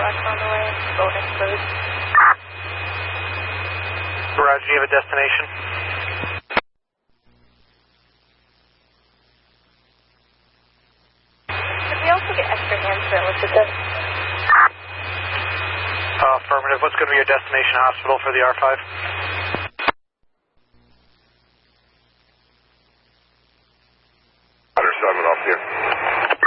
truck on the way. Bonus food. Roger, do you have a destination? Could we also get extra hands relative to this? Affirmative. What's going to be your destination hospital for the R5?